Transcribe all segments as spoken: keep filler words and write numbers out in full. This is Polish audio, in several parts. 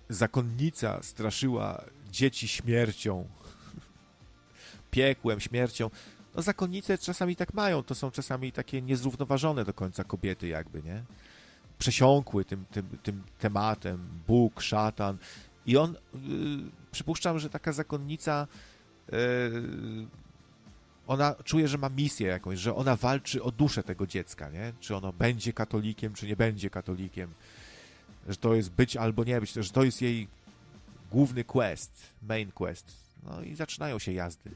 zakonnica straszyła dzieci śmiercią, piekłem, śmiercią. No zakonnice czasami tak mają, to są czasami takie niezrównoważone do końca kobiety jakby, nie? Przesiąkły tym, tym, tym tematem, Bóg, szatan i on, yy, przypuszczam, że taka zakonnica yy, ona czuje, że ma misję jakąś, że ona walczy o duszę tego dziecka, nie? Czy ono będzie katolikiem, czy nie będzie katolikiem, że to jest być albo nie być, że to jest jej główny quest, main quest. No i zaczynają się jazdy.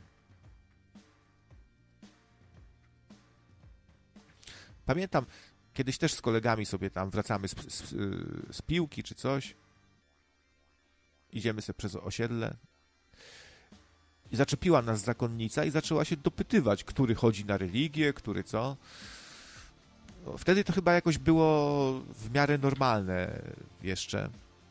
Pamiętam, kiedyś też z kolegami sobie tam wracamy z, z, z piłki czy coś. Idziemy sobie przez osiedle. I zaczepiła nas zakonnica i zaczęła się dopytywać, który chodzi na religię, który co. No, wtedy to chyba jakoś było w miarę normalne jeszcze.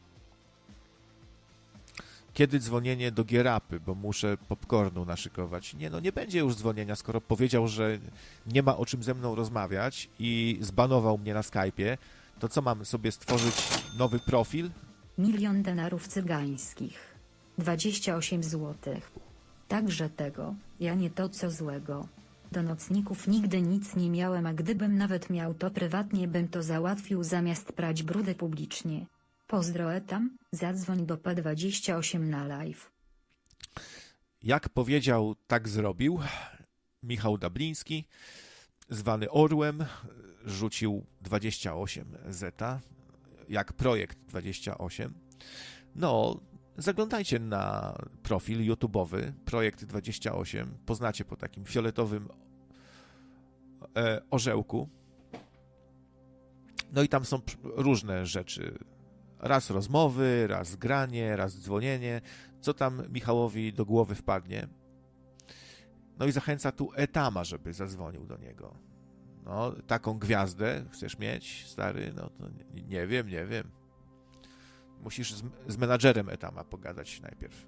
Kiedy dzwonienie do Gierapy, bo muszę popcornu naszykować. Nie, no nie będzie już dzwonienia, skoro powiedział, że nie ma o czym ze mną rozmawiać i zbanował mnie na Skype'ie, to co, mam sobie stworzyć nowy profil? Milion denarów cygańskich. dwadzieścia osiem złotych. Także tego, ja nie to co złego. Do nocników nigdy nic nie miałem, a gdybym nawet miał, to prywatnie bym to załatwił zamiast prać brudy publicznie. Pozdro etam, zadzwoń do P dwadzieścia osiem na live. Jak powiedział, tak zrobił. Michał Dabliński, zwany Orłem, rzucił dwadzieścia osiem zeta, jak projekt dwadzieścia osiem. No, zaglądajcie na profil YouTube'owy, projekt dwadzieścia osiem, poznacie po takim fioletowym e, orzełku. No i tam są różne rzeczy. Raz rozmowy, raz granie, raz dzwonienie, co tam Michałowi do głowy wpadnie. No i zachęca tu Etama, żeby zadzwonił do niego. No, taką gwiazdę chcesz mieć, stary? No to nie, nie wiem, nie wiem. Musisz z, z menadżerem Etama pogadać najpierw.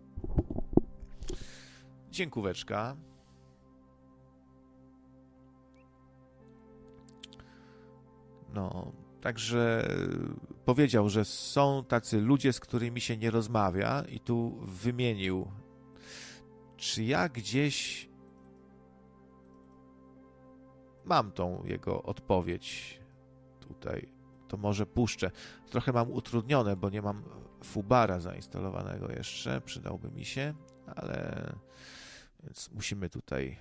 Dziękóweczka. No, także powiedział, że są tacy ludzie, z którymi się nie rozmawia i tu wymienił, czy ja gdzieś mam tą jego odpowiedź tutaj, to może puszczę. Trochę mam utrudnione, bo nie mam Fubara zainstalowanego jeszcze, przydałby mi się, ale więc musimy tutaj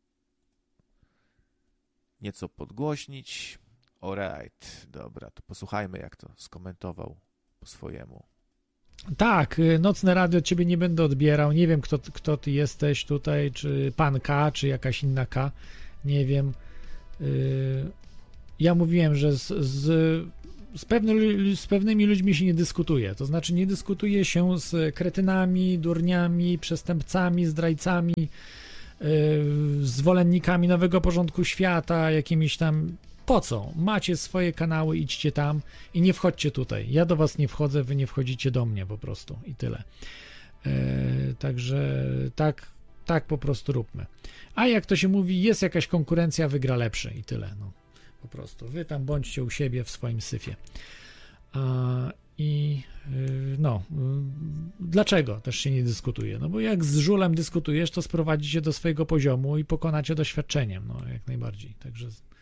nieco podgłośnić. Alright, dobra, to posłuchajmy, jak to skomentował po swojemu. Tak, nocne radio ciebie nie będę odbierał, nie wiem kto, kto ty jesteś tutaj, czy pan K, czy jakaś inna K, nie wiem. Ja mówiłem, że z, z, z, pewny, z pewnymi ludźmi się nie dyskutuje, to znaczy nie dyskutuje się z kretynami, durniami, przestępcami, zdrajcami, zwolennikami nowego porządku świata, jakimiś tam. Po co? Macie swoje kanały, idźcie tam i nie wchodźcie tutaj. Ja do was nie wchodzę, wy nie wchodzicie do mnie po prostu i tyle. E, także tak, tak po prostu róbmy. A jak to się mówi, jest jakaś konkurencja, wygra lepszy i tyle. No, po prostu. Wy tam bądźcie u siebie w swoim syfie. A, I y, no, y, dlaczego też się nie dyskutuje? No bo jak z żulem dyskutujesz, to sprowadzi cię do swojego poziomu i pokonacie doświadczeniem, no jak najbardziej. Także